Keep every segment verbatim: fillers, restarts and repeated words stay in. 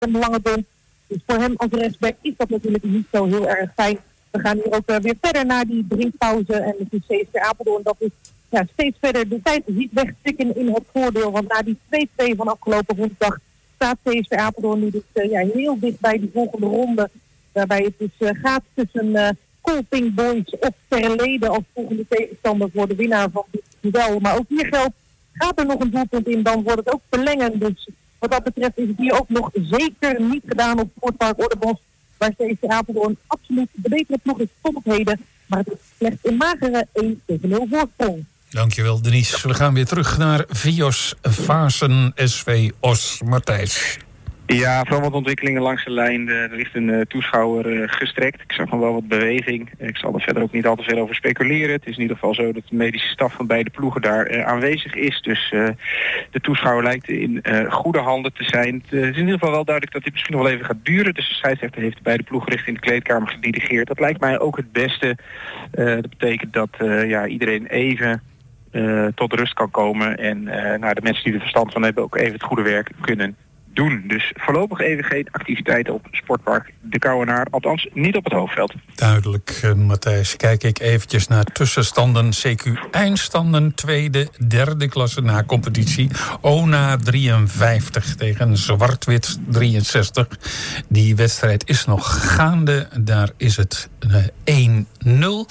een lange dom. Dus voor hem als rechtsback is dat natuurlijk niet zo heel erg fijn. We gaan hier ook uh, weer verder naar die drinkpauze. En het is C S V Apeldoorn dat is ja, steeds verder de tijd ziet wegstikken in het voordeel. Want na die twee-twee van afgelopen woensdag staat C S V Apeldoorn nu dus uh, ja, heel dicht bij die volgende ronde. Waarbij het dus uh, gaat tussen uh, Colping Boys of Terlede als volgende tegenstander voor de winnaar van dit duel. Maar ook hier geldt, gaat er nog een doelpunt in, dan wordt het ook verlengen. Dus wat dat betreft is het hier ook nog zeker niet gedaan op Sportpark Oudebos, waar C S V Apeldoorn absoluut de betere ploeg is tot op heden. Maar het is slechts een magere één tegen nul voorsprong. Dankjewel, Denise. We gaan weer terug naar Vios Vaassen S V Os. Matthijs. Ja, vooral wat ontwikkelingen langs de lijn. Er ligt een uh, toeschouwer uh, gestrekt. Ik zag nog wel wat beweging. Ik zal er verder ook niet al te veel over speculeren. Het is in ieder geval zo dat de medische staf van beide ploegen daar uh, aanwezig is. Dus uh, de toeschouwer lijkt in uh, goede handen te zijn. Het uh, is in ieder geval wel duidelijk dat dit misschien nog wel even gaat duren. Dus de scheidsrechter heeft beide ploegen richting de kleedkamer gedirigeerd. Dat lijkt mij ook het beste. Uh, dat betekent dat uh, ja, iedereen even uh, tot rust kan komen. En uh, nou, de mensen die er verstand van hebben ook even het goede werk kunnen doen. Dus voorlopig even geen activiteiten op Sportpark De Kouwenaar. Althans, niet op het hoofdveld. Duidelijk, uh, Matthijs. Kijk ik eventjes naar tussenstanden. C Q eindstanden, tweede, derde klasse na competitie. O N A drieënvijftig tegen Zwart-Wit drieënzestig. Die wedstrijd is nog gaande. Daar is het uh, één nul.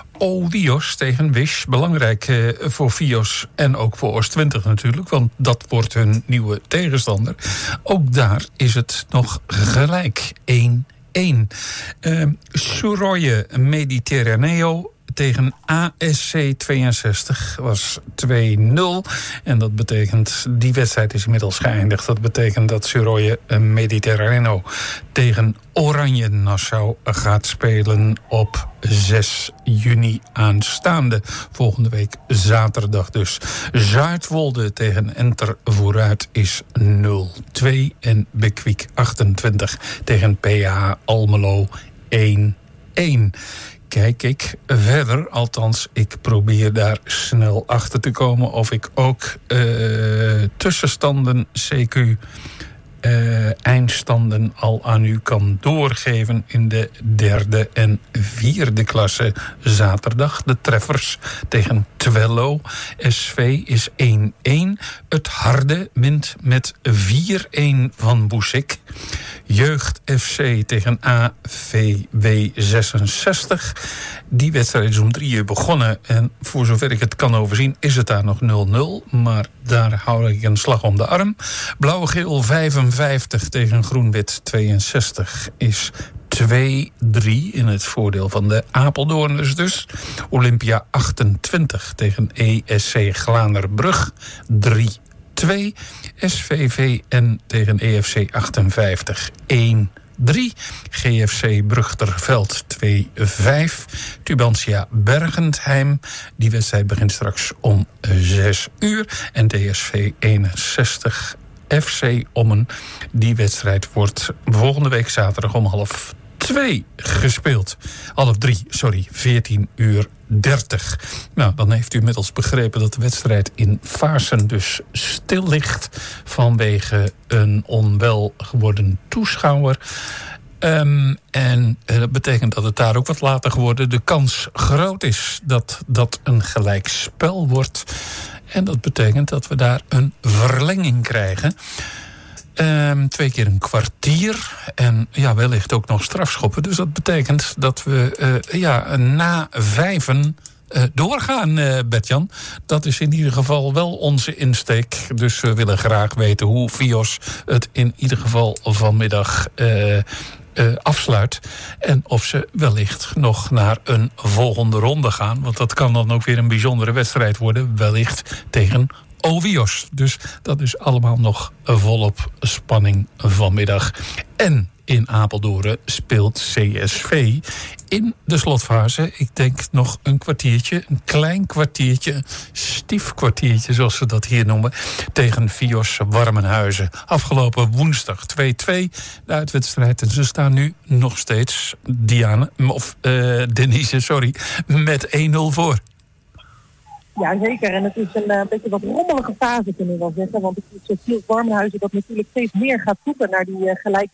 O Vios tegen Wisch. Belangrijk uh, voor Vios en ook voor Oost twintig natuurlijk, want dat wordt hun nieuwe tegenstander. Ook daar is het nog gelijk. één één. Uh, Suroye Mediterraneo tegen A S C tweeënzestig was twee nul. En dat betekent, die wedstrijd is inmiddels geëindigd. Dat betekent dat Suroye Mediterraneo tegen Oranje Nassau gaat spelen op zes juni aanstaande. Volgende week zaterdag dus. Zuidwolde tegen Enter Vooruit is nul twee. En Bekwiek achtentwintig tegen P H Almelo één één. Kijk ik verder, althans ik probeer daar snel achter te komen of ik ook uh, tussenstanden C Q uh, eindstanden al aan u kan doorgeven in de derde en vierde klasse. Zaterdag de treffers tegen Twello. S V is één één. Het Harde wint met vier één van Boesik. Jeugd F C tegen A V W zesenzestig. Die wedstrijd is om drie uur begonnen. En voor zover ik het kan overzien is het daar nog nul nul. Maar daar hou ik een slag om de arm. Blauw-geel vijfenvijftig tegen Groen-wit tweeënzestig is twee drie in het voordeel van de Apeldoorners dus. Olympia achtentwintig tegen E S C Glanerbrug drie twee. S V V N tegen E F C achtenvijftig één drie. G F C Brugterveld twee vijf. Tubantia Bergentheim. Die wedstrijd begint straks om zes uur. En D S V eenenzestig F C Ommen. Die wedstrijd wordt volgende week zaterdag om half twee gespeeld. Half drie, sorry, veertien uur dertig. Nou, dan heeft u inmiddels begrepen dat de wedstrijd in Vaassen dus stil ligt vanwege een onwel geworden toeschouwer. Um, en uh, dat betekent dat het daar ook wat later geworden de kans groot is dat dat een gelijkspel wordt. En dat betekent dat we daar een verlenging krijgen. Um, twee keer een kwartier. En ja, wellicht ook nog strafschoppen. Dus dat betekent dat we uh, ja, na vijven uh, doorgaan, uh, Bert-Jan. Dat is in ieder geval wel onze insteek. Dus we willen graag weten hoe Vios het in ieder geval vanmiddag Uh, Uh, afsluit. En of ze wellicht nog naar een volgende ronde gaan. Want dat kan dan ook weer een bijzondere wedstrijd worden. Wellicht tegen O Vios. Dus dat is allemaal nog volop spanning vanmiddag. En in Apeldoorn speelt C S V in de slotfase. Ik denk nog een kwartiertje, een klein kwartiertje, een stief kwartiertje zoals ze dat hier noemen, tegen Vios Warmenhuizen. Afgelopen woensdag twee twee de uitwedstrijd. En ze staan nu nog steeds, Diane, of uh, Denise, sorry, met één nul voor. Ja, zeker. En het is een uh, beetje wat rommelige fase, kunnen we wel zeggen. Want het is uh, Tiels Warmenhuizen dat natuurlijk steeds meer gaat zoeken naar die uh, gelijke